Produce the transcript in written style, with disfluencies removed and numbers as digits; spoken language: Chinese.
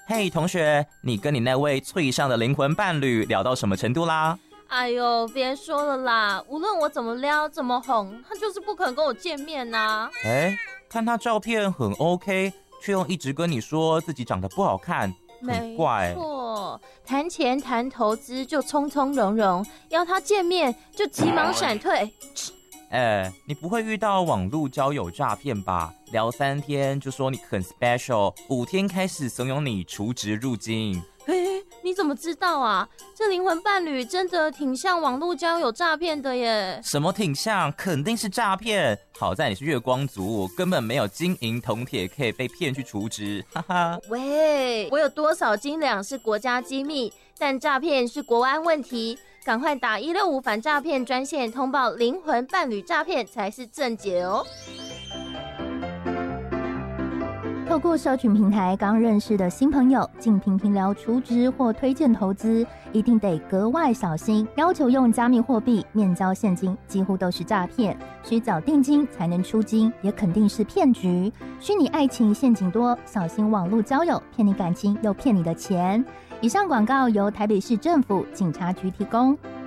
嘿，同学，你跟你那位脆上的灵魂伴侣聊到什么程度啦？ 哎呦，别说了啦，无论我怎么撩怎么哄，他就是不肯跟我见面啊。 看他照片很 OK， 却又一直跟你说自己长得不好看，很怪。 没错，谈钱谈投资就从从容容，要他见面就急忙闪退。 你不会遇到网络交友诈骗吧？聊3天就说你很 special， 5天开始怂恿你储值入金。 你怎么知道啊？这灵魂伴侣真的挺像网络交友诈骗的耶。 什么挺像？肯定是诈骗。好在你是月光族，根本没有金银铜铁可以被骗去储值，哈哈。 喂，我有多少斤两是国家机密，但诈骗是国安问题。赶快打165反诈骗专线通报灵魂伴侣诈骗才是正解哦。 透过社群平台刚认识的新朋友，竟频频聊储值或推荐投资，一定得格外小心。要求用加密货币、面交现金，几乎都是诈骗。需缴定金才能出金，也肯定是骗局。虚拟爱情陷阱多，小心网络交友骗你感情又骗你的钱。以上广告由台北市政府警察局提供。